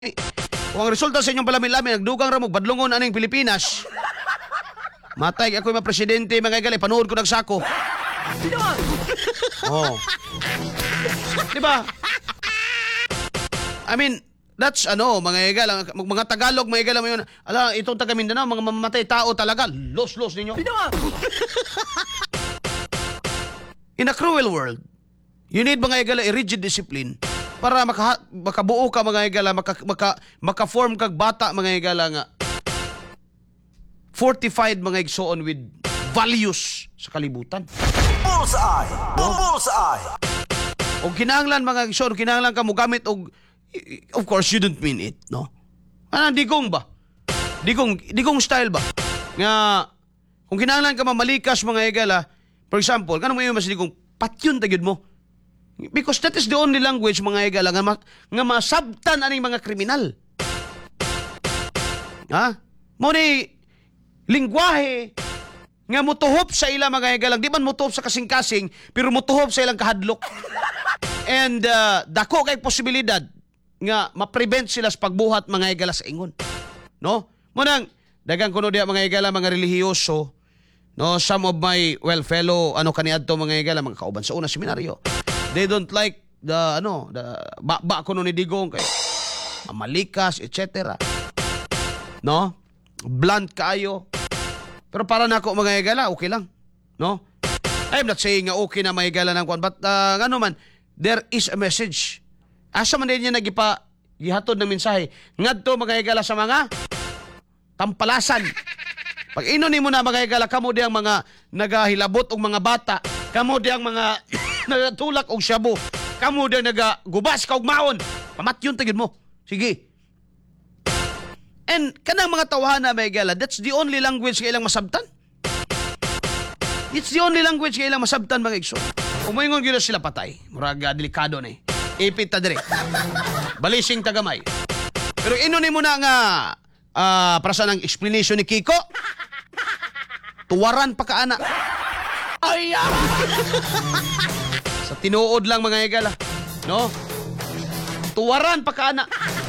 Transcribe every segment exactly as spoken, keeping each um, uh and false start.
Kung ang resulta sa inyong palamin-lamin, nagdugang ramog, badlungon aning Pilipinas. Matay ako yung mga presidente, mga igalay, panood ko nagsako. Oh. Di ba? I mean, that's ano, mga igal, mga Tagalog, mga igal, yun. Ala, itong taga Mindanao, mga mamamatay tao talaga. Los-los ninyo. In a cruel world, you need mga igal, a rigid discipline para maka, makabuo ka mga igala, maka, maka, maka-form kag bata mga igala nga fortified mga igsoon with values sa kalibutan. Bullseye! No? Bullseye! O kinahanglan mga igsoon, kinahanglan ka mo gamit og, of course you don't mean it, no? Ano, digong ba? Digong, digong style ba? Nga, kung kinahanglan ka mamalikas mga igala, for example, kanang mo yung mas digong patyon tagid mo. Because that is the only language mga igala nga, ma, nga masabtan aning mga kriminal. Ha? Mo ni lingwahe nga mutuhop sa ila mga igala, di man mutuhop sa kasing-kasing, pero mutuhop sa ilang kahadlok. And uh, dako kay posibilidad nga ma-prevent sila sa pagbuhat mga igala sa ingon. No? Mo nang dagang kuno diha mga igala mga relihiyoso, no, some of my well fellow ano kaniadto mga igala mga kauban sa una seminaryo. They don't like the, ano, the, ba-ba ko no ni Digong, kay malikas, et cetera. No? Blunt kayo. Pero para na ako mga igala, okay lang. No? I'm not saying nga okay na mga igala ng kwan, but uh, ano man, there is a message. Asa man din niya nagipa, gihatod ng mensahe. Ngadto mga igala sa mga tampalasan. Pag inunin mo na mga igala, kamo di ang mga nagahilabot o mga bata, kamo di ang mga nagatulak og shabu, kamo di ang nagagubas ka og maon, pamatyon tagid mo. Sige. And kanang mga tawhana mga igala, that's the only language nga ilang masabtan. It's the only language nga ilang masabtan mga igso. Umoingon gyud sila patay, murag uh, delikado na eh. Ipit ta dire. Balising tagamay. Pero inunin mo na nga uh, para sa nang explanation ni Kiko, tuwaran pa ka ana. Ay! Sa tinuod lang mga igala, no? Tuwaran pa ka ana.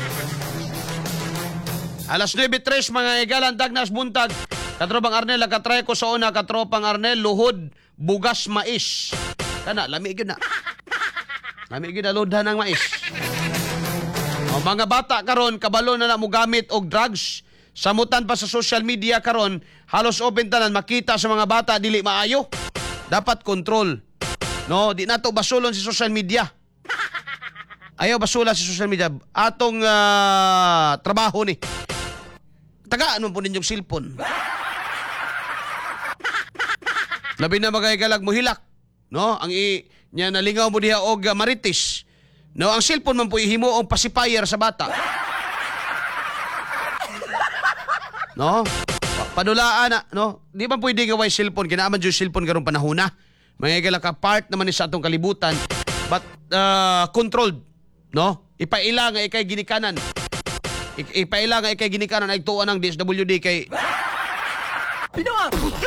Alas nueve tres mga igala, dagnas buntag. Katropang Arnel, nakatry ko sa una, katropang Arnel, luhod, bugas, mais. Kana, lamig yun na. Lamig yun na, lodhan ng mais. O, mga bata karon kabalo na na mo gamit og drugs. Samutan pa sa social media karon, halos open tanan, makita sa mga bata, dili maayo. Dapat control. No, di nato basulon si social media. Ayaw basula si social media. Atong uh, trabaho ni. Tagaan mo po ninyong cellphone. Labi na magaygalag mo hilak. No, ang i nya nalingaw mo diha og uh, marites. No, ang cellphone man po ihimo og pacifier sa bata. No? Padulaan na, no? Di ba pwede gaway cellphone? Kinaaman yung cellphone karong panahon na. Mga igala ka part naman ni sa atong kalibutan. But, uh, controlled. No? Ipaila nga ikay ginikanan. I- ipaila nga ikay ginikanan ay tuwa ng D S W D kay... Pinawa!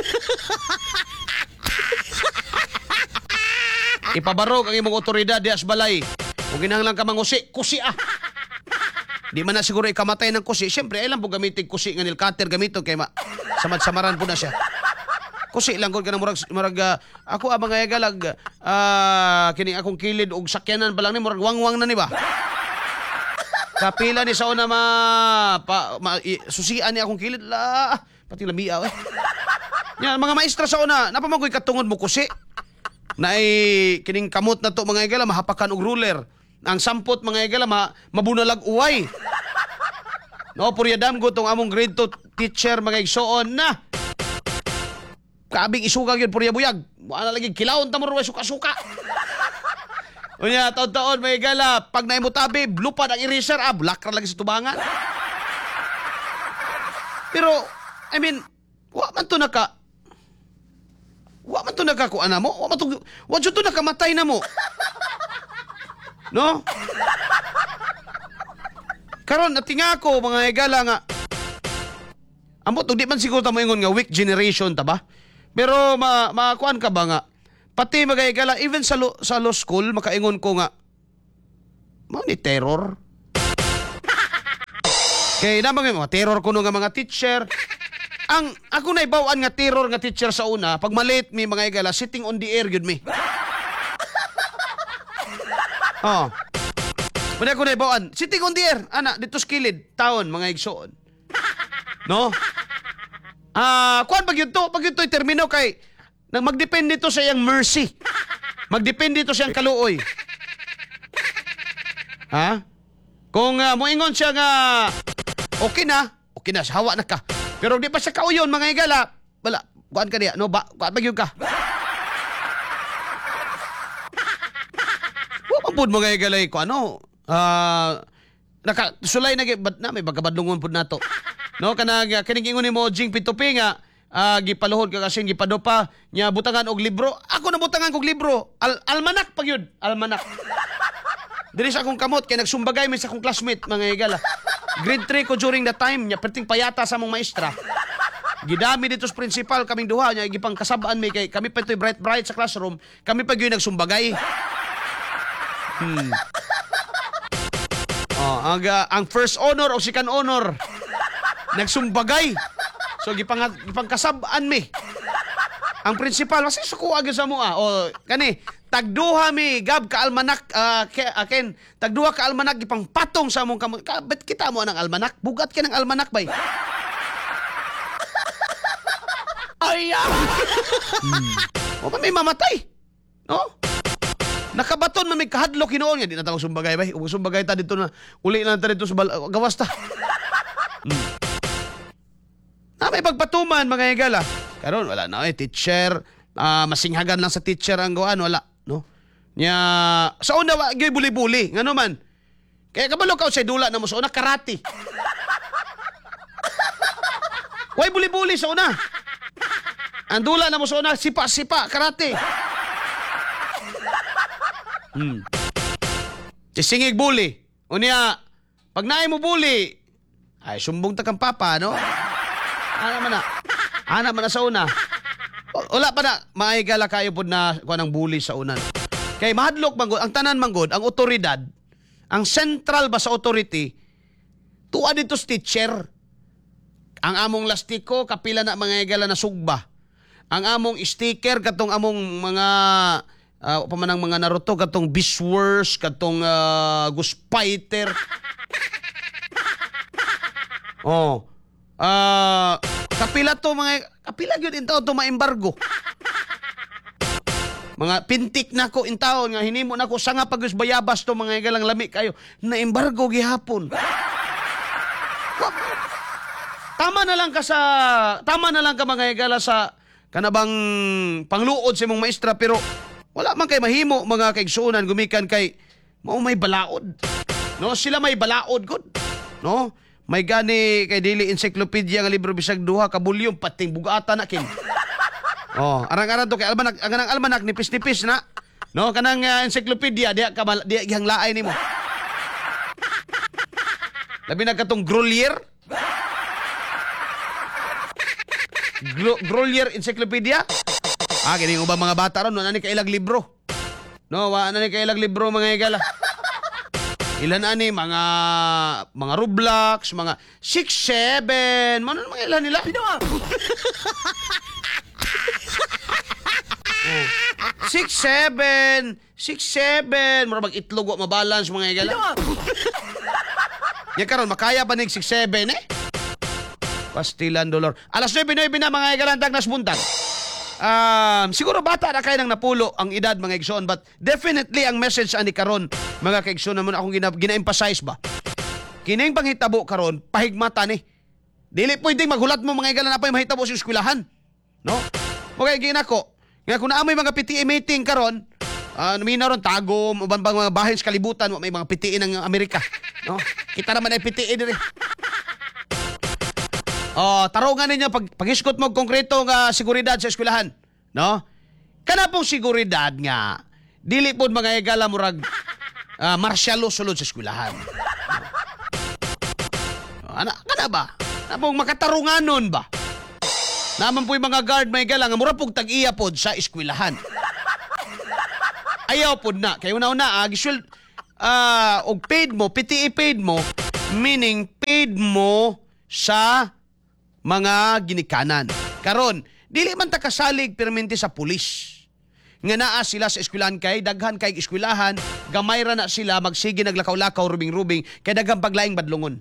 Ipabarog ang imong otoridad di asbalay. Kung ginahanglan ka mangusi, kusi ah. Di man na siguro ikamatay ng kusi. Siyempre, ay lang po gamitin kusi nga nilcutter gamito kay ma samad-samaran po na siya. Kusi lang ko ka na murag, murag uh, ako ang mga igalag uh, kini akong kilid og sakyanan pa lang ni murag wangwang na ni ba? Kapila ni sa una ma, pa, ma i, susian ni akong kilid la pati lamiaw eh. Yan mga maestra sa una, napamagoy katungod mo kusi. Na ay kining kamot na to mga igala mahapakan og ruler. Ang sampot mga igala ma, mabunalag uway. No, puryadam go tong among grade two teacher mga igsoon na. Kabing isuga gyud purya buyag. Ana lagi kilawon ta mo ruwa suka-suka. Unya taon-taon mga igala pag naimutabi lupad ang eraser ah black ra lagi sa tubangan. Pero I mean, wa man to naka Wa man to nakakuan na mo. Wa man to, wa to nakamatay na mo. No? Karon natinga ko mga igala nga. Amo to di man siguro ta moingon nga weak generation ta ba? Pero ma makuan ka ba nga? Pati mga igala even sa lo, sa law school makaingon ko nga mao ni terror. Kay namang mga terror kuno nga mga teacher. Ang ako na ibawaan nga terror nga teacher sa una, pag malate mi mga igala, sitting on the air gyud mi. Oh. Muna ko na ibawaan, sitting on the air, ana dito sa kilid, taon mga igsoon. No? Ah, kuan pag yun to, pag yun to termino kay nang magdepende to sa iyang mercy. Magdepende to sa iyang kaluoy. Ha? Kung uh, moingon siya nga okay na, okay na, hawa na ka. Pero di pa siya kauyon, mga igala. Wala, kuan ka niya, no? Ba, kuan pa yun ka. Huwag po mga igala, ko ano, ah, naka, sulay na, bad na, may bagabadlungon po na to. No, kanang, kaning ingon ni mo, Jing Pitupi nga, ah, gipaluhod ka kasi, gipado pa, niya butangan og libro. Ako na butangan kog libro. Al almanak pa yun, almanak. Dili sa akong kamot, kaya nagsumbagay mi sa akong classmate, mga igala. Grade three ko during that time, niya perting payata sa mong maestra. Gidami dito sa principal, kaming duha, niya gipang kasabaan mi, kay kami pa ito'y bright-bright sa classroom, kami pa yun nagsumbagay. Hmm. Oh, ang, uh, ang first honor o second honor, nagsumbagay. So, gipang, gipang kasabaan mi. Ang principal, kasi suko agad sa mo ah. O, kani, tagduha mi, gab ka almanak, uh, ke, akin, tagduha ka almanak, ipang patong sa mong kamot. Ka, ba't kita mo ng almanak? Bugat ka ng almanak, bay. Ay, ah! hmm. O, may mamatay. No? Nakabaton, may kahadlok hinoon nga. Di na tawag sumbagay, bay. Huwag sumbagay ta dito na, uli na ta dito sa bal- gawas ta. Hmm. Na may pagpatuman, mga igala. Karon wala na eh, teacher, uh, masinghagan lang sa teacher ang gawaan, wala, no? Nya, sa una, wa, gyoy buli-buli, nga naman. Kaya kabalo ka sa dula na mo, sa una, karate. Way buli-buli sa una. Ang dula na mo sa una, sipa-sipa, karate. Hmm. Sisingig buli. Unya, pag naay mo buli, ay, sumbong ta kang papa, no? Ano man na? Ana man na sa una. Wala pa na, maigala kayo po na kuha ng bully sa una. Kay mahadlok manggod, ang tanan manggod, ang otoridad, ang central ba sa authority, tuwa dito sa teacher. Ang among lastiko, kapila na mga igala na sugba. Ang among sticker, katong among mga, uh, pamanang mga Naruto, katong Beastwars, katong uh, Ghost Fighter. Oh. Ah... Uh, Kapila to mga, kapila yun in taon to maembargo. Mga pintik na ko in taon, nga hinimo na ko, sanga pag bayabas to mga igalang lami kayo, na embargo gihapon. Tama na lang ka sa, tama na lang ka mga igala sa, kanabang pangluod sa mong maestra, pero wala man kay mahimo, mga kaigsunan, gumikan kay, mao may balaod. No, sila may balaod, good. No? May gani kay dili encyclopedia nga libro bisag duha ka bulyong pating bugatan na kin. Oh, arang-arang to kay almanak, ang kanang almanak nipis-nipis na. No, kanang uh, encyclopedia diha ka diha gihanglaay nimo. Labi na katong Grolier. Gro Grolier encyclopedia. Ah, kini ubang mga bata ron, nani kay ilag libro. No, wa nani kay ilag libro mga igala. Ilan ani mga mga Roblox, mga six seven, ano mga ilan nila? oh. six seven, six seven, mura mag-itlog wa mabalance mga igala. Yan karon makaya pa ning six seven eh. Pastilan dollar. Alas nueve nueve na mga igala tag nasbuntag. Um, siguro bata na kayo nang napulo ang edad mga igsoon, but definitely ang message ani karon mga kaigsoon naman akong gina, gina-emphasize ba kining panghitabo karon pahigmata ni dili pwedeng maghulat mo mga igala na pa mahitabo sa eskwelahan, no? Okay, ginako nga kung naamoy mga P T A meeting karon, uh, numina ron tagom uban bang mga bahin sa kalibutan, may mga P T A ng Amerika, no? Kita naman ay P T A dire. Oh, tarungan ninyo pag pag-iskot mo konkreto nga seguridad sa eskwelahan, no? Kana pong seguridad nga dili pod mga igala murag uh, marsyalo sulod sa eskwelahan. No? Ana kana ba? Na pong makatarunganon ba? Naman po yung mga guard mga igala nga mura pong tag-iya pod sa eskwelahan. Ayaw pod na kay una-una ah, gisuel uh, og paid mo, P T A paid mo, meaning paid mo sa mga ginikanan. Karon, dili man ta kasalig perminti sa pulis. Nga naa sila sa eskwelahan kay daghan kay eskwelahan, gamay ra na sila magsige naglakaw-lakaw rubing-rubing kay daghang paglaing badlungon.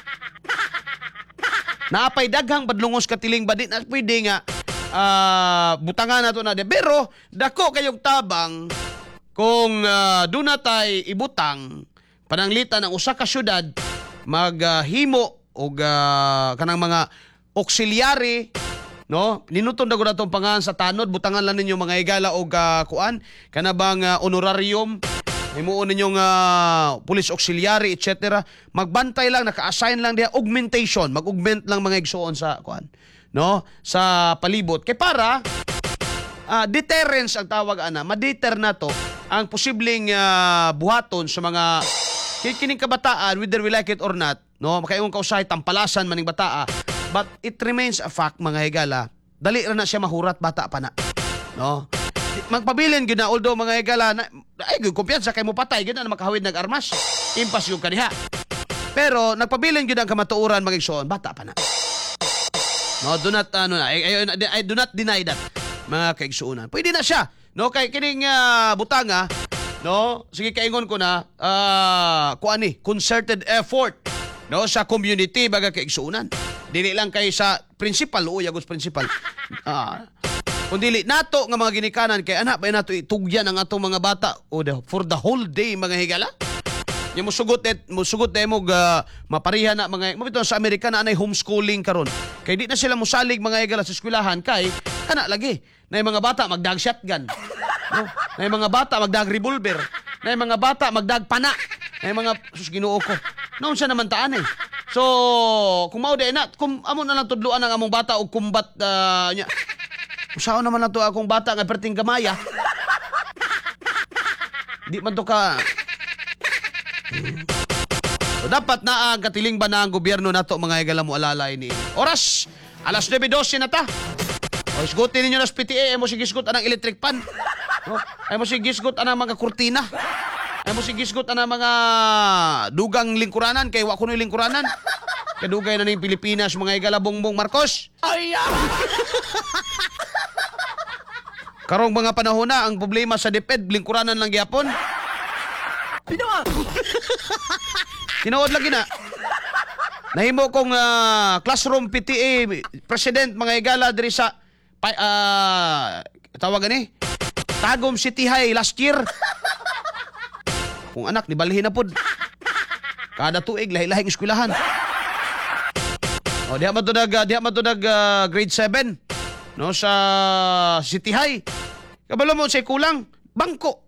Naapay daghang badlungos katiling badit na pwede nga ah, butangan nato na de. Pero dako kayog tabang kung uh, doon na tay ibutang pananglitan ng usa ka syudad maghimo og uh, kanang mga auxiliary, no, ninuton daw na itong pangalan sa tanod, butangan lang ninyo mga higala o uh, kuan, kana bang uh, honorarium, himuon ninyong uh, police auxiliary, et cetera. Magbantay lang, naka-assign lang diha, augmentation, mag-augment lang mga igsuon sa kuan, no, sa palibot. Kay para, uh, deterrence ang tawag ana, ma-deter na to ang posibleng uh, buhaton sa mga kikining kabataan, whether we like it or not, no, makaingon kausahay, tampalasan maning bataa. But it remains a fact, mga higala, dali ra na siya mahurat, bata pa na. No? Magpabilin gyud na, although mga higala, na, ay, kumpiyansa kay mo patay, gyud na makahawid nag-armas. Impas yung kaniha. Pero, nagpabilin gyud ang kamatuuran, mga igsoon, bata pa na. No, do not, ano na, I, I, I do not deny that, mga kaigsuunan. Pwede na siya. No, kay kining uh, butanga, no, sige kaingon ko na, uh, kuan ni, concerted effort, no, sa community, baga kaigsuunan. Dili lang kay sa principal, o yagos principal. Ah. Kung dili nato nga mga ginikanan kay anak ba nato itugyan ang atong mga bata o the, for the whole day mga higala. Yung musugot et musugot na mo uh, maparihan na mga mo bitaw sa Amerika na anay homeschooling karon. Kay di na sila musalig mga higala sa eskwelahan kay kana lagi na yung mga bata magdag shotgun. No? Na yung mga bata magdag revolver. Na yung mga bata magdag pana. Na yung mga sus Ginoo ko. Naon siya naman taan eh. So, kung mao di na, kung amo na lang tudluan ang among bata og kumbat uh, nya. Usaon naman na to akong bata nga perting gamaya. Di man to ka. So, dapat na ang katiling ba na ang gobyerno nato mga higala mo alalay ni. Oras, alas nine twelve na ta. O isgutin ninyo nas P T A, ay mo sigisgot anang electric pan. No? Ay mo sigisgot anang mga kurtina. Ay mo sigisgot anang mga dugang lingkuranan kay wa kuno lingkuranan. Kadugay na ning Pilipinas mga higala Bongbong Marcos. Ay! Karong mga panahon na ang problema sa DepEd lingkuranan lang gyapon. Pinawa. Tinuod lagi na. Nahimo kong uh, classroom P T A president mga higala diri sa uh, tawag ni Tagum City High last year. Kung anak ni balhin na pod. Kada tuig lahi-lahing eskwelahan. O diha man to nag diha man to nag uh, grade seven no sa City High. Kabalo mo say kulang bangko.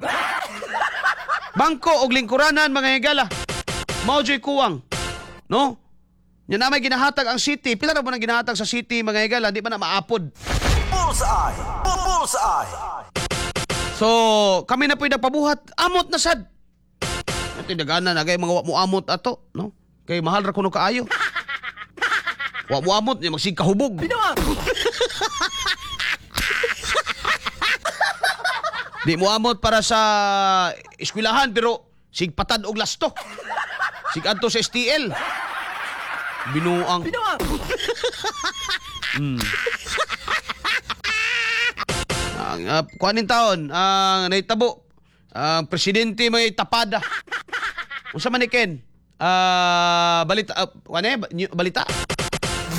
Bangko og lingkuranan mga higala. Mao joy kuwang. No? Nya na may ginahatag ang city. Pila na mo nang ginahatag sa city mga higala, di ba na maapod. Bullseye! Bullseye! So, kami na po'y nagpabuhat. Amot na sad. Ito dagana na kay mga wa mo amot ato, no? Kay mahal ra kuno kaayo. Wa mo amot, nya magsig kahubog. Di mo amot para sa eskwelahan pero sig patad og lasto. Sig adto sa S T L. Binuang. Hmm. Ang uh, kuanin taon, ang uh, naitabo. Ang uh, presidente may tapada. Unsa man ni Ken? Ah, uh, balita uh, ano balita?